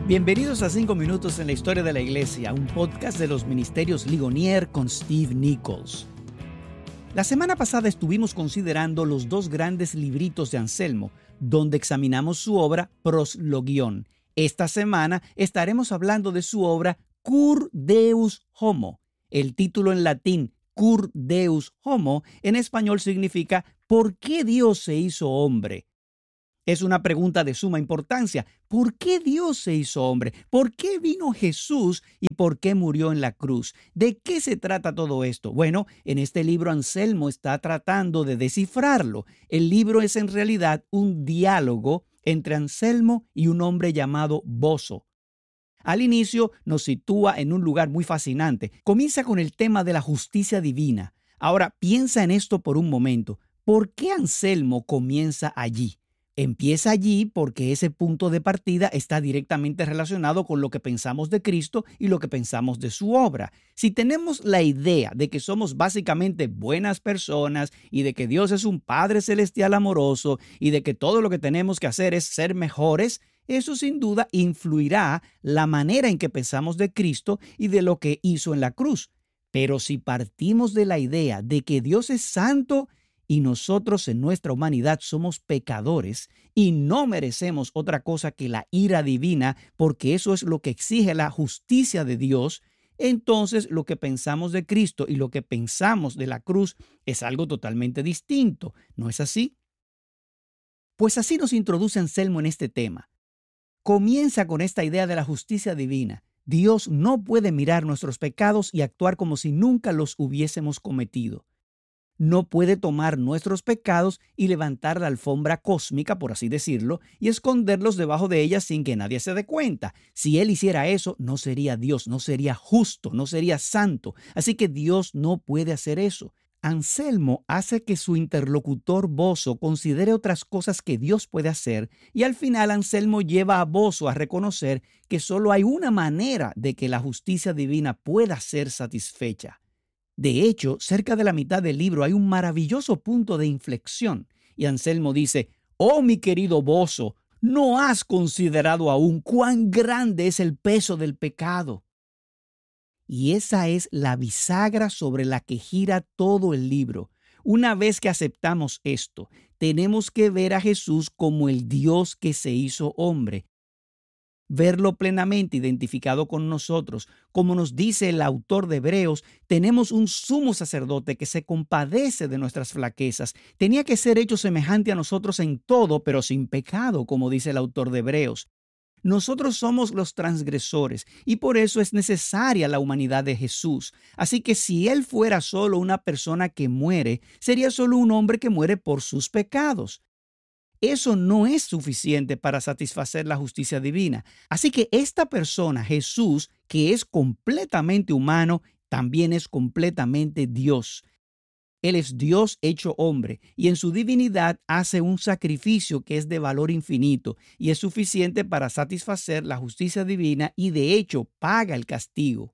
Bienvenidos a 5 minutos en la historia de la iglesia, un podcast de los ministerios Ligonier con Steve Nichols. La semana pasada estuvimos considerando los dos grandes libritos de Anselmo, donde examinamos su obra Proslogion. Esta semana estaremos hablando de su obra Cur Deus Homo. El título en latín Cur Deus Homo en español significa ¿por qué Dios se hizo hombre? Es una pregunta de suma importancia. ¿Por qué Dios se hizo hombre? ¿Por qué vino Jesús y por qué murió en la cruz? ¿De qué se trata todo esto? Bueno, en este libro Anselmo está tratando de descifrarlo. El libro es en realidad un diálogo entre Anselmo y un hombre llamado Boso. Al inicio nos sitúa en un lugar muy fascinante. Comienza con el tema de la justicia divina. Ahora, piensa en esto por un momento. ¿Por qué Anselmo comienza allí? Empieza allí porque ese punto de partida está directamente relacionado con lo que pensamos de Cristo y lo que pensamos de su obra. Si tenemos la idea de que somos básicamente buenas personas y de que Dios es un Padre Celestial amoroso y de que todo lo que tenemos que hacer es ser mejores, eso sin duda influirá la manera en que pensamos de Cristo y de lo que hizo en la cruz. Pero si partimos de la idea de que Dios es santo y nosotros en nuestra humanidad somos pecadores y no merecemos otra cosa que la ira divina, porque eso es lo que exige la justicia de Dios, entonces lo que pensamos de Cristo y lo que pensamos de la cruz es algo totalmente distinto. ¿No es así? Pues así nos introduce Anselmo en este tema. Comienza con esta idea de la justicia divina. Dios no puede mirar nuestros pecados y actuar como si nunca los hubiésemos cometido. No puede tomar nuestros pecados y levantar la alfombra cósmica, por así decirlo, y esconderlos debajo de ella sin que nadie se dé cuenta. Si Él hiciera eso, no sería Dios, no sería justo, no sería santo. Así que Dios no puede hacer eso. Anselmo hace que su interlocutor Boso considere otras cosas que Dios puede hacer y al final Anselmo lleva a Boso a reconocer que solo hay una manera de que la justicia divina pueda ser satisfecha. De hecho, cerca de la mitad del libro hay un maravilloso punto de inflexión y Anselmo dice: «Oh, mi querido Boso, ¿no has considerado aún cuán grande es el peso del pecado?» Y esa es la bisagra sobre la que gira todo el libro. Una vez que aceptamos esto, tenemos que ver a Jesús como el Dios que se hizo hombre. Verlo plenamente identificado con nosotros. Como nos dice el autor de Hebreos, tenemos un sumo sacerdote que se compadece de nuestras flaquezas. Tenía que ser hecho semejante a nosotros en todo, pero sin pecado, como dice el autor de Hebreos. Nosotros somos los transgresores y por eso es necesaria la humanidad de Jesús. Así que si Él fuera solo una persona que muere, sería solo un hombre que muere por sus pecados. Eso no es suficiente para satisfacer la justicia divina. Así que esta persona, Jesús, que es completamente humano, también es completamente Dios. Él es Dios hecho hombre y en su divinidad hace un sacrificio que es de valor infinito y es suficiente para satisfacer la justicia divina y de hecho paga el castigo.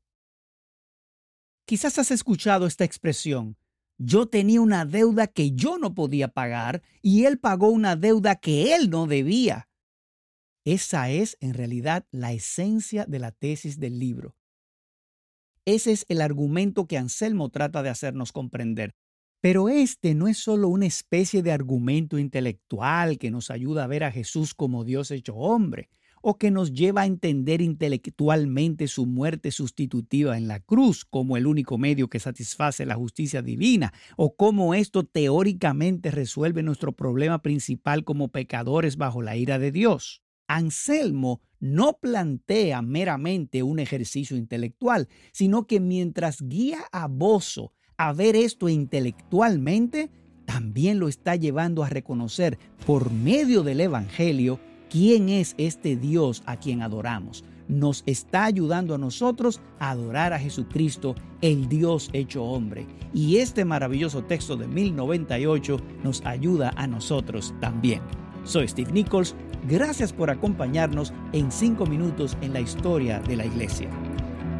Quizás has escuchado esta expresión: yo tenía una deuda que yo no podía pagar y Él pagó una deuda que Él no debía. Esa es, en realidad, la esencia de la tesis del libro. Ese es el argumento que Anselmo trata de hacernos comprender. Pero este no es solo una especie de argumento intelectual que nos ayuda a ver a Jesús como Dios hecho hombre, o que nos lleva a entender intelectualmente su muerte sustitutiva en la cruz como el único medio que satisface la justicia divina, o cómo esto teóricamente resuelve nuestro problema principal como pecadores bajo la ira de Dios. Anselmo no plantea meramente un ejercicio intelectual, sino que mientras guía a Boso a ver esto intelectualmente, también lo está llevando a reconocer por medio del Evangelio quién es este Dios a quien adoramos. Nos está ayudando a nosotros a adorar a Jesucristo, el Dios hecho hombre. Y este maravilloso texto de 1098 nos ayuda a nosotros también. Soy Steve Nichols. Gracias por acompañarnos en 5 minutos en la historia de la iglesia.